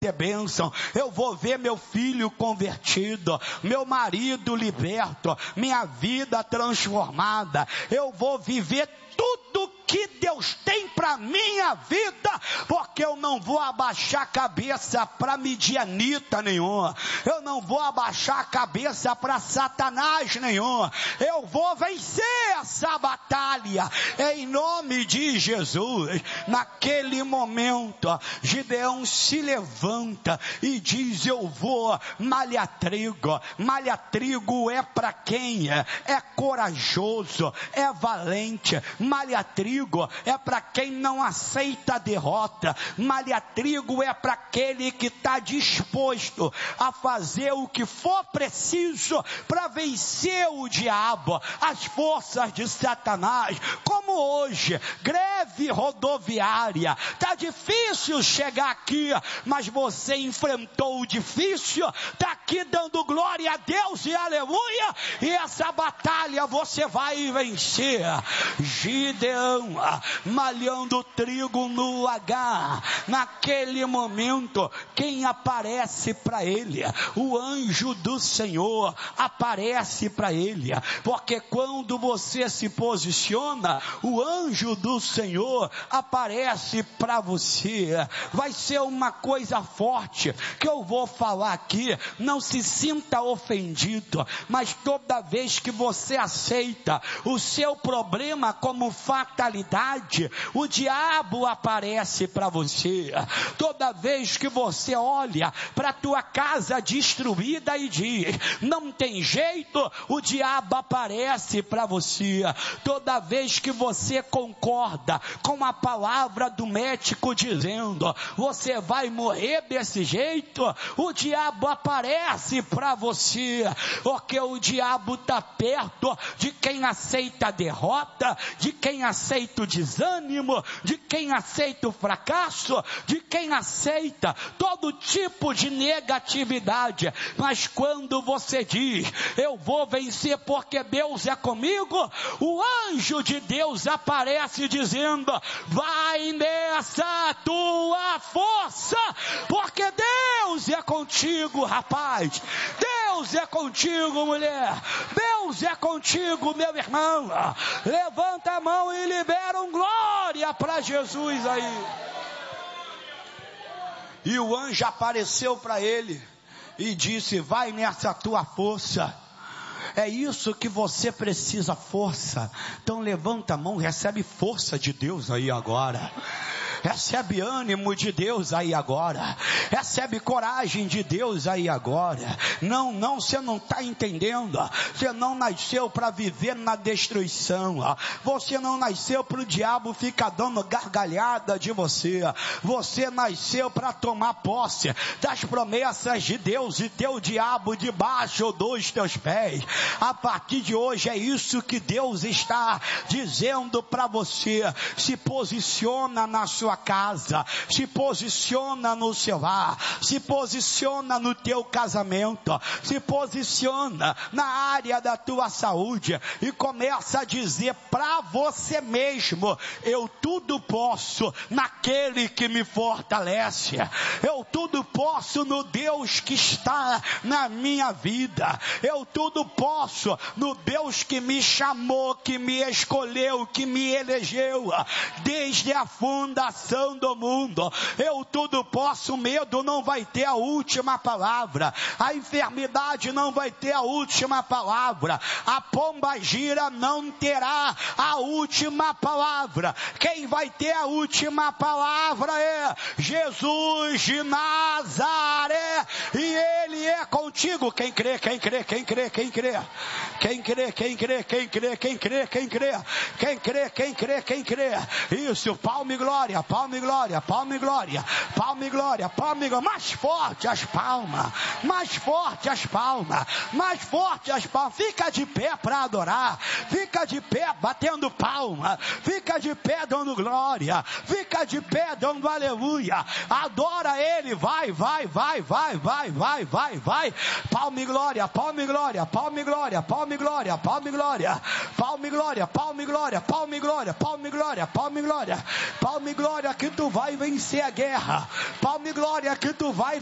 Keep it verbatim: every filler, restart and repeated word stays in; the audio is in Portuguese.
ter bênção, eu vou ver meu filho convertido, meu marido liberto, minha vida transformada, eu vou viver tudo que Deus tem para minha vida, porque eu não vou abaixar a cabeça para medianita nenhuma, eu não vou abaixar a cabeça para Satanás nenhum, eu vou vencer essa batalha, em nome de Jesus. Naquele momento, Gideão se levanta e diz: eu vou malhar trigo. Malhar trigo é para quem é, é corajoso, é valente. Malhar trigo é para quem não aceita a derrota. Malhar trigo é para aquele que está disposto a fazer o que for preciso para vencer o diabo, as forças de Satanás. Como hoje, greve rodoviária, está difícil chegar aqui, mas você enfrentou o difícil, está aqui dando glória a Deus e aleluia, e essa batalha você vai vencer. Gideão malhando trigo no lagar, naquele momento, quem aparece para ele? O anjo do Senhor aparece para ele, porque quando você se posiciona, o anjo do Senhor aparece para você. Vai ser uma coisa forte que eu vou falar aqui, não se sinta ofendido, mas toda vez que você aceita o seu problema como fatalidade, o diabo aparece para você. Toda vez que você olha para a tua casa destruída e diz: não tem jeito, o diabo aparece para você. Toda vez que você concorda com a palavra do médico dizendo: você vai morrer desse jeito, o diabo aparece para você, porque o diabo está perto de quem aceita a derrota, de quem aceita o desânimo, de quem aceita o fracasso, de quem aceita todo tipo de negatividade. Mas quando você diz: eu vou vencer porque Deus é comigo, o anjo de Deus aparece dizendo: vai nessa tua força, porque Deus é contigo, rapaz. Deus é contigo, mulher. Deus é contigo, meu irmão. Levanta a mão e libera um glória para Jesus aí. E o anjo apareceu para ele e disse: vai nessa tua força. É isso que você precisa, força. Então levanta a mão, recebe força de Deus aí agora. Recebe ânimo de Deus aí agora. Recebe coragem de Deus aí agora. Não, não, você não está entendendo. Você não nasceu para viver na destruição. Você não nasceu para o diabo ficar dando gargalhada de você. Você nasceu para tomar posse das promessas de Deus e ter o diabo debaixo dos teus pés. A partir de hoje é isso que Deus está dizendo para você. Se posiciona na sua casa, se posiciona no seu lar, se posiciona no teu casamento, se posiciona na área da tua saúde e começa a dizer para você mesmo: eu tudo posso naquele que me fortalece, eu tudo posso no Deus que está na minha vida, eu tudo posso no Deus que me chamou, que me escolheu, que me elegeu desde a fundação do mundo. Eu tudo posso. O medo não vai ter a última palavra, a enfermidade não vai ter a última palavra, a pombagira não terá a última palavra. Quem vai ter a última palavra é Jesus de Nazaré, e Ele é contigo. Quem crê, quem crê, quem crê, quem crê, quem crê, quem crê, quem crê, quem crê, quem crê, quem crê, quem crê, quem crê. Isso, palma e glória, palma e glória, palma e glória, palma e glória, palma e glória. Mais forte as palmas, mais forte as palmas, mais forte as palmas. Fica de pé para adorar, fica de pé batendo palma, fica de pé dando glória, fica de pé dando aleluia. Adora Ele, vai, vai, vai, vai, vai, vai, vai, vai. Palma e glória, palma e glória, palma e glória, palma e glória, palma e glória, palma e glória, palma e glória, palma e glória, palma e glória, palma e glória, palma e glória. glória que tu vai vencer a guerra. Palme glória que tu vai